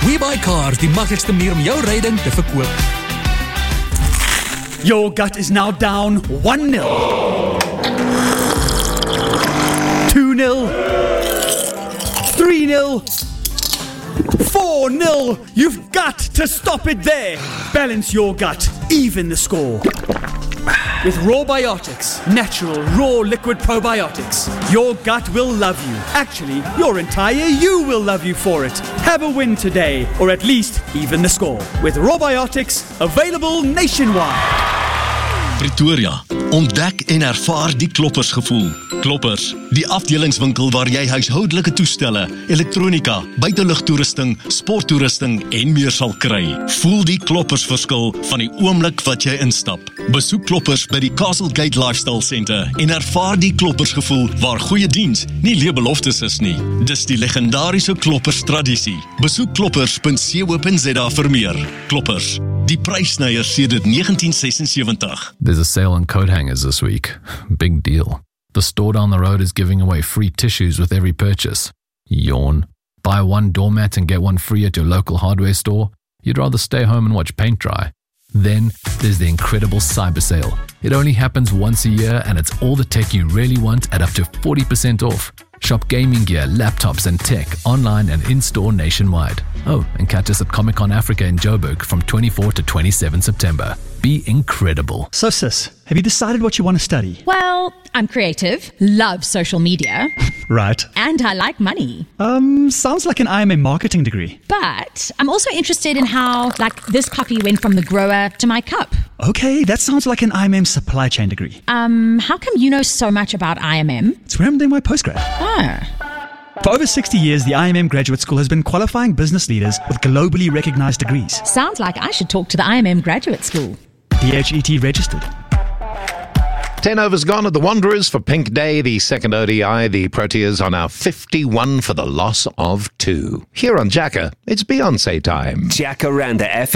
WeBuyCars, die maklikste manier om jou ryding te verkoop. Your gut is now down 1-0. 2-0. 3-0. 4-0. You've got to stop it there. Balance your gut. Even the score. With Rawbiotics, natural, raw liquid probiotics, your gut will love you. Actually, your entire you will love you for it. Have a win today, or at least even the score. With Rawbiotics, available nationwide. Pretoria, ontdek en ervaar die Kloppers gevoel. Kloppers, die afdelingswinkel waar jy huishoudelike toestelle, elektronika, buitelugtoerusting, sporttoerusting en meer sal kry. Voel die Kloppers verskil van die oomblik wat jy instap. Besoek Kloppers by die Castle Gate Lifestyle Centre en ervaar die Kloppers gevoel waar goeie diens nie leë beloftes is nie. Dis die legendariese Kloppers tradisie. Besoek kloppers.co.za vir meer. Kloppers, die prysnyer sedert 1976. There's a sale on coat hangers this week. Big deal. The store down the road is giving away free tissues with every purchase. Yawn. Buy one doormat and get one free at your local hardware store? You'd rather stay home and watch paint dry. Then there's the incredible cyber sale. It only happens once a year and it's all the tech you really want at up to 40% off. Shop gaming gear, laptops and tech online and in-store nationwide. Oh, and catch us at Comic-Con Africa in Joburg from 24 to 27 September. Be incredible. So sis, have you decided what you want to study? Well, I'm creative, love social media, Right. and I like money. Sounds like an IMM marketing degree. But I'm also interested in how, this coffee went from the grower to my cup. Okay, that sounds like an IMM supply chain degree. How come you know so much about IMM? It's where I'm doing my postgrad. For over 60 years, the IMM Graduate School has been qualifying business leaders with globally recognized degrees. Sounds like I should talk to the IMM Graduate School. DHET registered. 10 overs gone at the Wanderers for Pink Day, the second ODI. The Proteas are now 51 for the loss of 2. Here on Jacker, it's Beyonce time. Jacaranda FM.